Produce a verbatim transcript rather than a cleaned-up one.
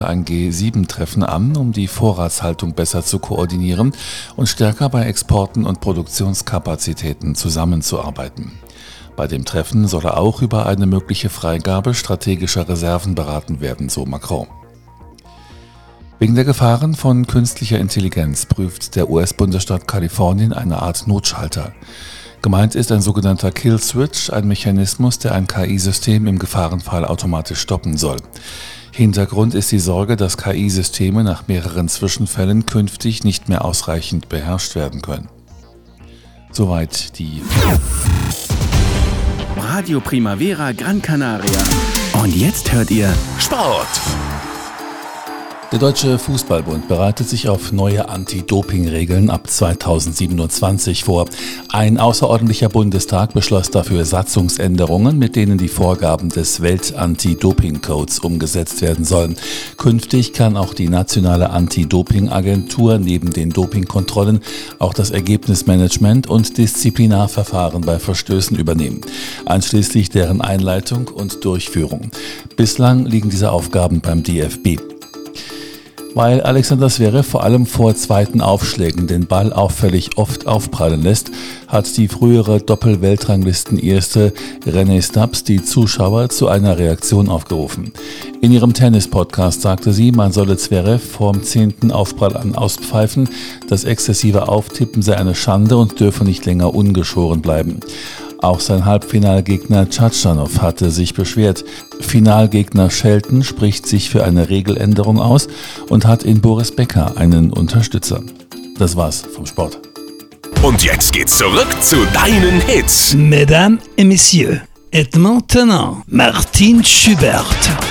ein G sieben Treffen an, um die Vorratshaltung besser zu koordinieren und stärker bei Exporten und Produktionskapazitäten zusammenzuarbeiten. Bei dem Treffen solle auch über eine mögliche Freigabe strategischer Reserven beraten werden, so Macron. Wegen der Gefahren von künstlicher Intelligenz prüft der U S-Bundesstaat Kalifornien eine Art Notschalter. Gemeint ist ein sogenannter Kill Switch, ein Mechanismus, der ein K I-System im Gefahrenfall automatisch stoppen soll. Hintergrund ist die Sorge, dass K I-Systeme nach mehreren Zwischenfällen künftig nicht mehr ausreichend beherrscht werden können. Soweit die Radio Primavera Gran Canaria. Und jetzt hört ihr Sport! Der Deutsche Fußballbund bereitet sich auf neue Anti-Doping-Regeln ab zweitausendsiebenundzwanzig vor. Ein außerordentlicher Bundestag beschloss dafür Satzungsänderungen, mit denen die Vorgaben des Welt-Anti-Doping-Codes umgesetzt werden sollen. Künftig kann auch die nationale Anti-Doping-Agentur neben den Dopingkontrollen auch das Ergebnismanagement und Disziplinarverfahren bei Verstößen übernehmen, einschließlich deren Einleitung und Durchführung. Bislang liegen diese Aufgaben beim D F B. Weil Alexander Zverev vor allem vor zweiten Aufschlägen den Ball auffällig oft aufprallen lässt, hat die frühere Doppel-Weltranglisten-Erste Rennae Stubbs die Zuschauer zu einer Reaktion aufgerufen. In ihrem Tennis-Podcast sagte sie, man solle Zverev vorm zehnten Aufprall an auspfeifen, das exzessive Auftippen sei eine Schande und dürfe nicht länger ungeschoren bleiben. Auch sein Halbfinalgegner Tschatschanow hatte sich beschwert. Finalgegner Shelton spricht sich für eine Regeländerung aus und hat in Boris Becker einen Unterstützer. Das war's vom Sport. Und jetzt geht's zurück zu deinen Hits. Mesdames et Messieurs, et maintenant Martin Schubert.